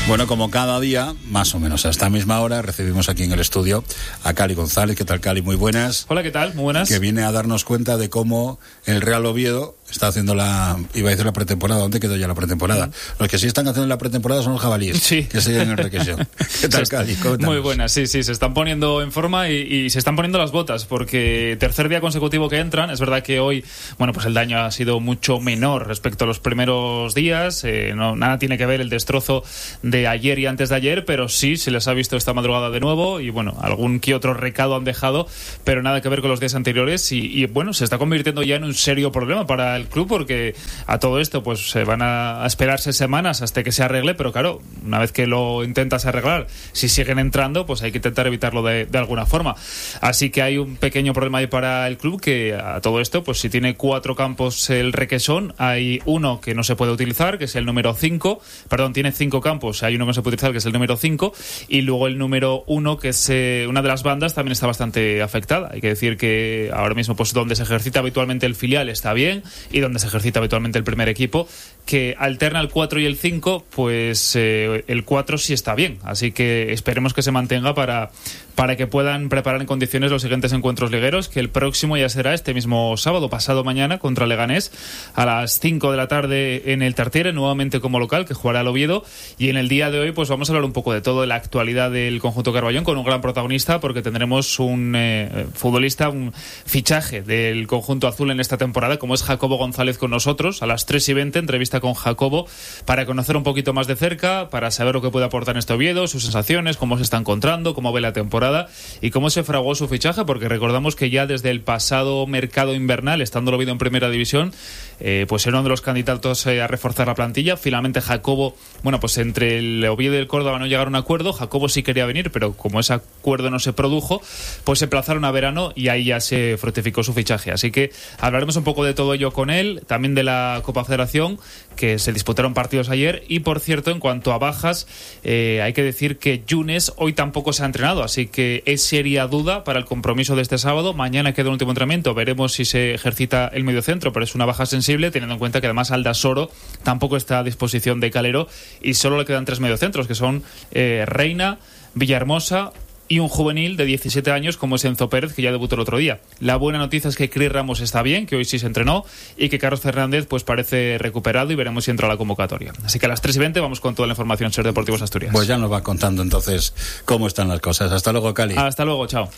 Bueno, como cada día, más o menos a esta misma hora, recibimos aquí en el estudio a Cali González. ¿Qué tal, Cali? Muy buenas. Hola, ¿qué tal? Muy buenas. Que viene a darnos cuenta de cómo el Real Oviedo está haciendo la pretemporada. ¿Dónde quedó ya la pretemporada? Los que sí están haciendo la pretemporada son los jabalíes, sí, que siguen en el Requesón. ¿Qué tal, Cali? Cuéntanos. Muy buenas, sí, se están poniendo en forma y se están poniendo las botas, porque tercer día consecutivo que entran. Es verdad que hoy, bueno, pues el daño ha sido mucho menor respecto a los primeros días. Nada tiene que ver el destrozo de ayer y antes de ayer, pero sí se les ha visto esta madrugada de nuevo y bueno, algún que otro recado han dejado, pero nada que ver con los días anteriores y bueno, se está convirtiendo ya en un serio problema para el club, porque a todo esto pues se van a esperarse semanas hasta que se arregle, pero claro, una vez que lo intentas arreglar, si siguen entrando, pues hay que intentar evitarlo de alguna forma. Así que hay un pequeño problema ahí para el club, que a todo esto, pues si tiene 4 campos el Requesón, hay uno que no se puede utilizar, que es el número 5, tiene 5 campos, hay uno que no se puede utilizar, que es el número 5, y luego el número 1, que es una de las bandas, también está bastante afectada. Hay que decir que ahora mismo, pues donde se ejercita habitualmente el filial está bien, y donde se ejercita habitualmente el primer equipo, que alterna el 4 y el 5, pues el 4 sí está bien. Así que esperemos que se mantenga para que puedan preparar en condiciones los siguientes encuentros ligueros, que el próximo ya será este mismo sábado, pasado mañana, contra Leganés, a las 5 de la tarde en el Tartiere, nuevamente como local, que jugará el Oviedo. Y en el día de hoy pues vamos a hablar un poco de todo, de la actualidad del conjunto Carballón, con un gran protagonista, porque tendremos un futbolista, un fichaje del conjunto azul en esta temporada, como es Jacobo González, con nosotros a las 3:20, entrevista con Jacobo, para conocer un poquito más de cerca, para saber lo que puede aportar en este Oviedo, sus sensaciones, cómo se está encontrando, cómo ve la temporada y cómo se fraguó su fichaje, porque recordamos que ya desde el pasado mercado invernal, estando el Oviedo en primera división, pues era uno de los candidatos a reforzar la plantilla. Finalmente Jacobo, bueno, pues entre el Oviedo y el Córdoba no llegaron a un acuerdo. Jacobo sí quería venir, pero como ese acuerdo no se produjo, pues se aplazaron a verano y ahí ya se fructificó su fichaje. Así que hablaremos un poco de todo ello con él, también de la Copa Federación, que se disputaron partidos ayer. Y por cierto, en cuanto a bajas, hay que decir que Yunes hoy tampoco se ha entrenado, así que es seria duda para el compromiso de este sábado. Mañana queda un último entrenamiento, veremos si se ejercita el mediocentro, pero es una baja sensible, teniendo en cuenta que además Aldasoro tampoco está a disposición de Calero y solo le quedan 3 mediocentros, que son Reina, Villahermosa y un juvenil de 17 años como es Enzo Pérez, que ya debutó el otro día. La buena noticia es que Cris Ramos está bien, que hoy sí se entrenó, y que Carlos Fernández pues parece recuperado, y veremos si entra a la convocatoria. Así que a las 3:20 vamos con toda la información Ser Deportivos Asturias. Pues ya nos va contando entonces cómo están las cosas. Hasta luego, Cali. Hasta luego, chao.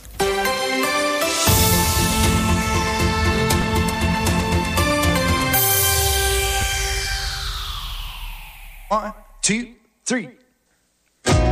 1, 2, 3